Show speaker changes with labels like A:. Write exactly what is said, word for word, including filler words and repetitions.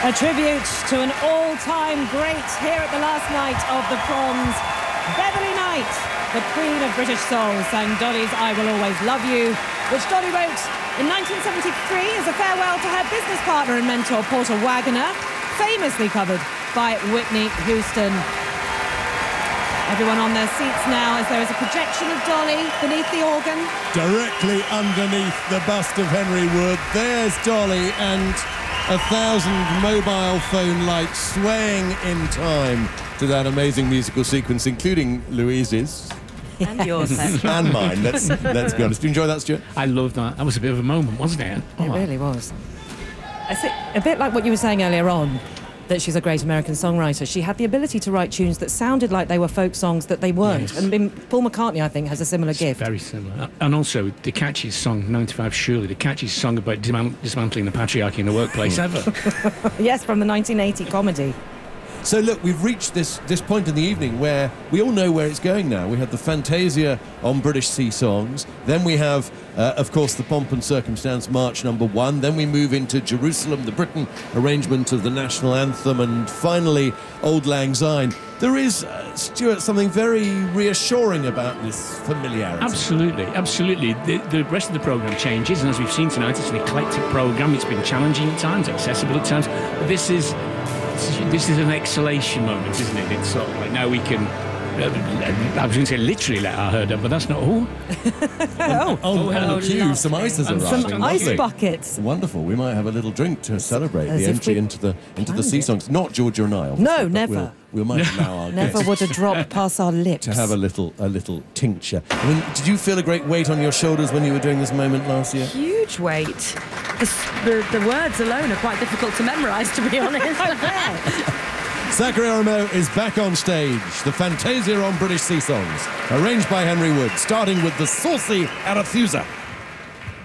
A: A tribute to an all-time great here at the last night of the Proms. Beverly Knight, the Queen of British Soul, sang Dolly's I Will Always Love You, which Dolly wrote in nineteen seventy-three as a farewell to her business partner and mentor, Porter Wagoner, famously covered by Whitney Houston. Everyone on their seats now as there is a projection of Dolly beneath the organ.
B: Directly underneath the bust of Henry Wood, there's Dolly and a thousand mobile phone lights swaying in time to that amazing musical sequence, including Louise's.
A: And yours,
B: and mine, let's, let's be honest. Do you enjoy that, Stuart?
C: I loved that. That was a bit of a moment, wasn't it?
A: Oh, it really was. I think a bit like what you were saying earlier on, that she's a great American songwriter. She had the ability to write tunes that sounded like they were folk songs that they weren't.
C: Yes.
A: And in, Paul McCartney, I think, has a similar
C: It's
A: gift.
C: Very similar. And also, the catchiest song, ninety-five Surely, the catchiest song about disman- dismantling the patriarchy in the workplace ever.
A: Yes, from the nineteen eighty comedy.
B: So look, we've reached this, this point in the evening where we all know where it's going now. We have the Fantasia on British Sea Songs. Then we have, uh, of course, the Pomp and Circumstance March number one. Then we move into Jerusalem, the Britain arrangement of the national anthem. And finally, Auld Lang Syne. There is, uh, Stuart, something very reassuring about this familiarity.
C: Absolutely, absolutely. The, the rest of the programme changes, and as we've seen tonight, it's an eclectic programme. It's been challenging at times, accessible at times. But this is... This is an exhalation moment, isn't it? It's sort of like now we can, uh, I was going to say literally let our herd up, but that's not all.
A: oh,
B: oh,
A: oh,
B: on the queue, some ice is
A: and
B: arriving.
A: some ice
B: Lovely.
A: buckets.
B: Wonderful. We might have a little drink to celebrate
A: As
B: the
A: if
B: entry
A: we
B: into the into the
A: planned
B: sea
A: it.
B: songs. Not Georgia and I, obviously,
A: No,
B: but
A: never.
B: We'll, we might allow our
A: Never
B: guests
A: would have dropped past our lips.
B: to have a little a little tincture. I mean, did you feel a great weight on your shoulders when you were doing this moment last year?
D: Huge weight. The, the, the words alone are quite difficult to memorise, to be honest.
B: Zachary Aramo is back on stage. The Fantasia on British Sea Songs, arranged by Henry Wood, starting with the saucy Arethusa.